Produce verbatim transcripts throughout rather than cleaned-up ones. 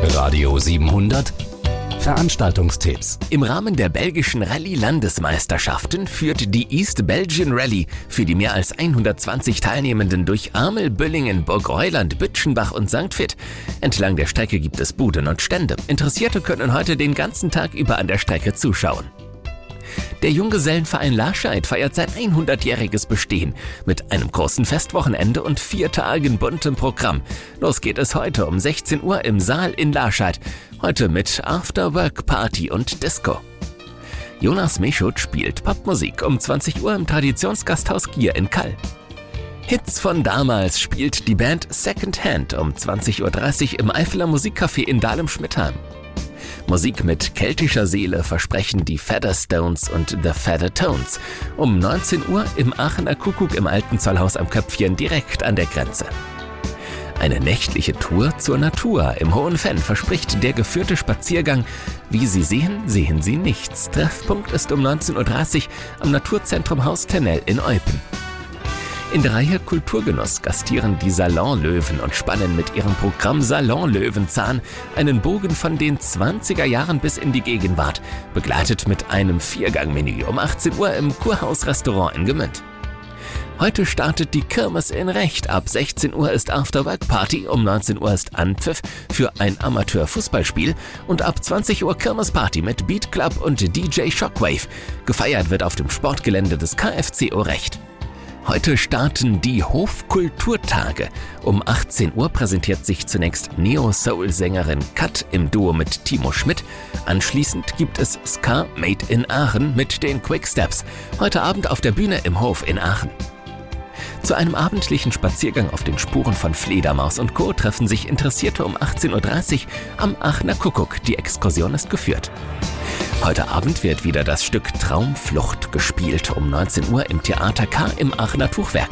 Radio siebenhundert Veranstaltungstipps. Im Rahmen der belgischen Rallye-Landesmeisterschaften führt die East Belgian Rally für die mehr als hundertzwanzig Teilnehmenden durch Amel, Büllingen, Burgreuland, Bütschenbach und Sankt Vith. Entlang der Strecke gibt es Buden und Stände. Interessierte können heute den ganzen Tag über an der Strecke zuschauen. Der Junggesellenverein Lascheid feiert sein hundertjähriges Bestehen mit einem großen Festwochenende und vier Tagen buntem Programm. Los geht es heute um sechzehn Uhr im Saal in Lascheid. Heute mit After-Work-Party und Disco. Jonas Meschut spielt Popmusik um zwanzig Uhr im Traditionsgasthaus Gier in Kall. Hits von damals spielt die Band Second Hand um zwanzig Uhr dreißig im Eifeler Musikcafé in Dahlem-Schmidtheim. Musik mit keltischer Seele versprechen die Featherstones und The Feather Tones um neunzehn Uhr im Aachener Kuckuck im Alten Zollhaus am Köpfchen direkt an der Grenze. Eine nächtliche Tour zur Natur im Hohen Fenn verspricht der geführte Spaziergang. Wie Sie sehen, sehen Sie nichts. Treffpunkt ist um neunzehn Uhr dreißig am Naturzentrum Haus Tennell in Eupen. In der Reihe Kulturgenuss gastieren die Salonlöwen und spannen mit ihrem Programm Salon Löwenzahn einen Bogen von den zwanziger Jahren bis in die Gegenwart, begleitet mit einem Viergang-Menü um achtzehn Uhr im Kurhaus-Restaurant in Gemünd. Heute startet die Kirmes in Recht. Ab sechzehn Uhr ist After-Work-Party, um neunzehn Uhr ist Anpfiff für ein Amateur-Fußballspiel und ab zwanzig Uhr Kirmes-Party mit Beat Club und D J Shockwave. Gefeiert wird auf dem Sportgelände des K F C O Recht. Heute starten die Hofkulturtage. Um achtzehn Uhr präsentiert sich zunächst Neo-Soul-Sängerin Kat im Duo mit Timo Schmidt. Anschließend gibt es Ska Made in Aachen mit den Quicksteps. Heute Abend auf der Bühne im Hof in Aachen. Zu einem abendlichen Spaziergang auf den Spuren von Fledermaus und Co. treffen sich Interessierte um achtzehn Uhr dreißig am Aachener Kuckuck. Die Exkursion ist geführt. Heute Abend wird wieder das Stück Traumflucht gespielt, um neunzehn Uhr im Theater K im Aachener Tuchwerk.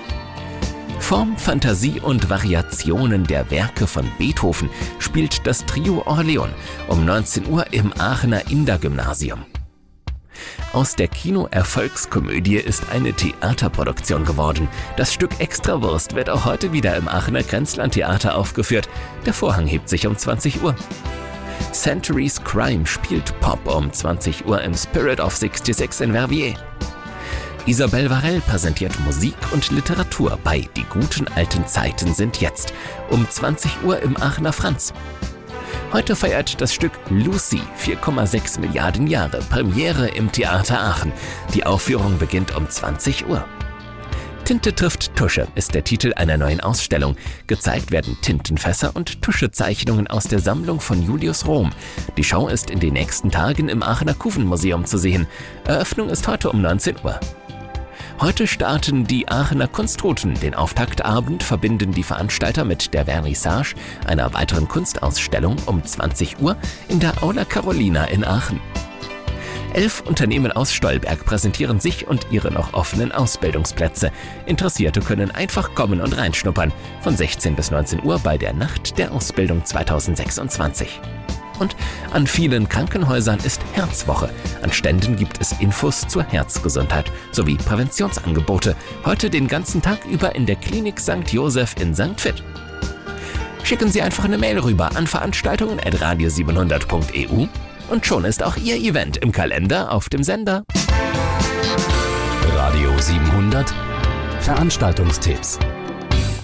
Form, Fantasie und Variationen der Werke von Beethoven spielt das Trio Orleon um neunzehn Uhr im Aachener Inder-Gymnasium. Aus der Kino-Erfolgskomödie ist eine Theaterproduktion geworden. Das Stück Extrawurst wird auch heute wieder im Aachener Grenzland-Theater aufgeführt. Der Vorhang hebt sich um zwanzig Uhr. Centuries Crime spielt Pop um zwanzig Uhr im Spirit of sechsundsechzig in Verviers. Isabelle Varell präsentiert Musik und Literatur bei Die guten alten Zeiten sind jetzt um zwanzig Uhr im Aachener Franz. Heute feiert das Stück Lucy vier Komma sechs Milliarden Jahre Premiere im Theater Aachen. Die Aufführung beginnt um zwanzig Uhr. Tinte trifft Tusche ist der Titel einer neuen Ausstellung. Gezeigt werden Tintenfässer und Tuschezeichnungen aus der Sammlung von Julius Rohm. Die Show ist in den nächsten Tagen im Aachener Kufenmuseum zu sehen. Eröffnung ist heute um neunzehn Uhr. Heute starten die Aachener Kunstruten. Den Auftaktabend verbinden die Veranstalter mit der Vernissage einer weiteren Kunstausstellung um zwanzig Uhr in der Aula Carolina in Aachen. Elf Unternehmen aus Stolberg präsentieren sich und ihre noch offenen Ausbildungsplätze. Interessierte können einfach kommen und reinschnuppern. Von sechzehn bis neunzehn Uhr bei der Nacht der Ausbildung zweitausendsechsundzwanzig. Und an vielen Krankenhäusern ist Herzwoche. An Ständen gibt es Infos zur Herzgesundheit sowie Präventionsangebote. Heute den ganzen Tag über in der Klinik Sankt Joseph in Sankt Vith. Schicken Sie einfach eine Mail rüber an veranstaltungen at radio siebenhundert punkt e u und schon ist auch Ihr Event im Kalender auf dem Sender. Radio siebenhundert Veranstaltungstipps.